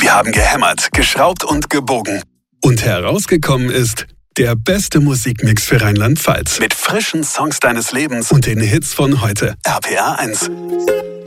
Die haben gehämmert, geschraubt und gebogen. Und herausgekommen ist der beste Musikmix für Rheinland-Pfalz. Mit frischen Songs deines Lebens und den Hits von heute. RPA 1.